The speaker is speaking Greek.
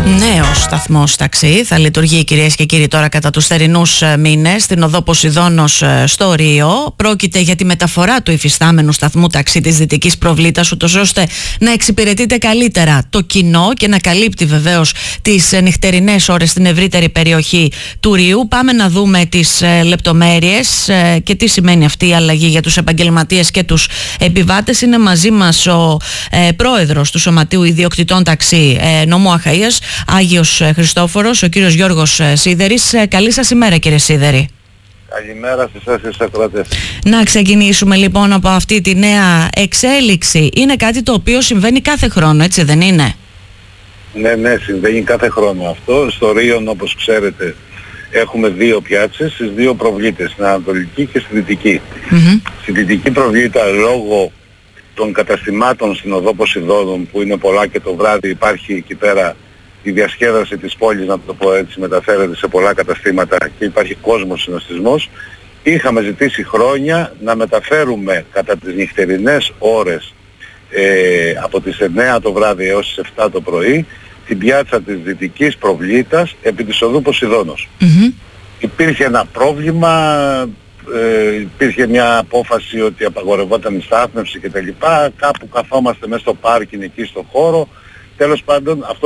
Νέος σταθμός ταξί θα λειτουργεί, κυρίες και κύριοι, τώρα κατά τους θερινούς μήνες στην οδό Ποσειδώνος στο Ρίο. Πρόκειται για τη μεταφορά του υφιστάμενου σταθμού ταξί της Δυτικής Προβλήτας, ούτως ώστε να εξυπηρετείται καλύτερα το κοινό και να καλύπτει βεβαίως τις νυχτερινές ώρες στην ευρύτερη περιοχή του Ρίου. Πάμε να δούμε τις λεπτομέρειες και τι σημαίνει αυτή η αλλαγή για τους επαγγελματίες και τους επιβάτες. Είναι μαζί μας ο πρόεδρος του Σωματείου Ιδιοκτητών Ταξί Νομού Αχαΐας, Άγιος Χριστόφορος, ο κύριος Γιώργος Σίδερης. Καλή σας ημέρα, κύριε Σίδερη. Καλημέρα στις τέσσερις ακροατές. Να ξεκινήσουμε λοιπόν από αυτή τη νέα εξέλιξη. Είναι κάτι το οποίο συμβαίνει κάθε χρόνο, έτσι δεν είναι? Ναι, συμβαίνει κάθε χρόνο αυτό. Στο Ρίον, όπως ξέρετε, έχουμε δύο πιάτσες, στις δύο προβλήτες, στην Ανατολική και στη Δυτική. Στη Δυτική προβλήτα, λόγω των καταστημάτων στην οδό Ποσειδώνων, που είναι πολλά και το βράδυ υπάρχει εκεί πέρα η διασκέδαση της πόλης, να το πω έτσι, μεταφέρεται σε πολλά καταστήματα και υπάρχει κόσμος συνοστισμός. Είχαμε ζητήσει χρόνια να μεταφέρουμε κατά τις νυχτερινές ώρες από τις 9 το βράδυ έως τις 7 το πρωί την πιάτσα της Δυτικής Προβλήτας επί της οδού Ποσειδώνος. Υπήρχε ένα πρόβλημα, υπήρχε μια απόφαση ότι απαγορευόταν η στάθμευση κτλ. Κάπου καθόμαστε μέσα στο πάρκινγκ εκεί στο χώρο. Τέλος πάντων αυτό